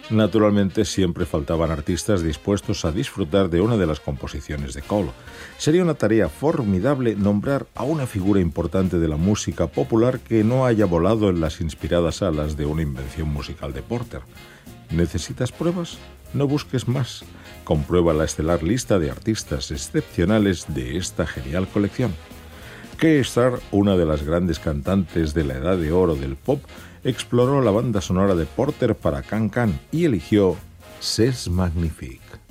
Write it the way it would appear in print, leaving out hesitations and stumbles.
Naturalmente, siempre faltaban artistas dispuestos a disfrutar de una de las composiciones de Cole. Sería una tarea formidable nombrar a una figura importante de la música popular que no haya volado en las inspiradas alas de una invención musical de Porter. ¿Necesitas pruebas? No busques más. Comprueba la estelar lista de artistas excepcionales de esta genial colección. Kay Starr, una de las grandes cantantes de la edad de oro del pop, exploró la banda sonora de Porter para Can Can y eligió C'est Magnifique.